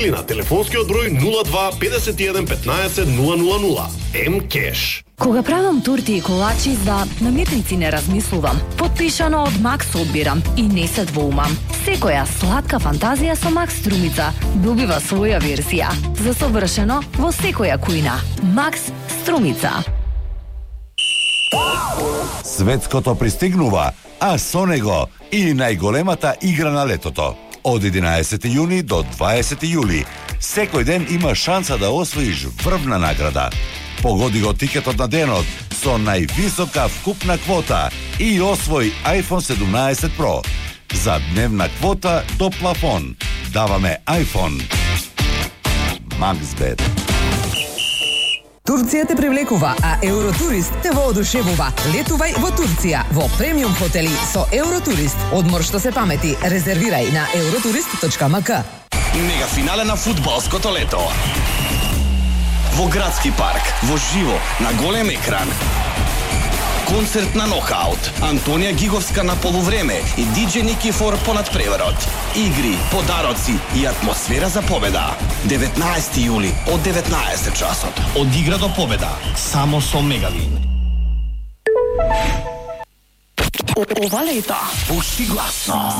или на телефонскиот број 02 51 15 000. М-кеш. Кога правам турти и колачи за намирници не размислувам. Подпишано од Макс одбирам и не се двоумам. Секоја сладка фантазија со Макс струмица добива своја версија. За совршено во секоја кујна. Макс струмица. Светското пристигнува, а со него и најголемата игра на летото. Од 11 јуни до 20 јули, секој ден има шанса да освоиш врвна награда. Погоди го тикетот на денот со највисока вкупна квота и освој iPhone 17 Pro. За дневна квота до плафон даваме iPhone. Максбет. Турција те привлекува, а Евротурист те воодушевува. Летувај во Турција во премиум хотели со Евротурист. Одмор што се памети. Резервирај на euroturist.mk. Мега финале на фудбалското лето. Во градски парк, во живо, на голем екран. Концерт на Нокаут, Антонија Гиговска на полувреме и DJ Никифор понад преверот. Игри, подароци и атмосфера за победа. 19 јули од 19 часот. Од игра до победа, само со Мегавин. Ова лето. Пушти гласно.